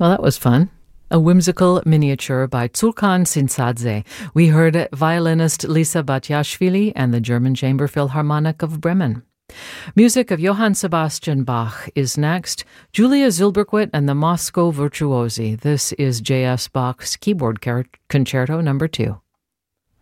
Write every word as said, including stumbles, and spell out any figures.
Well, that was fun. A whimsical miniature by Tzurkan Sinsadze. We heard violinist Lisa Batyashvili and the German Chamber Philharmonic of Bremen. Music of Johann Sebastian Bach is next. Julia Zilberquit and the Moscow Virtuosi. This is J S. Bach's Keyboard Concerto number two.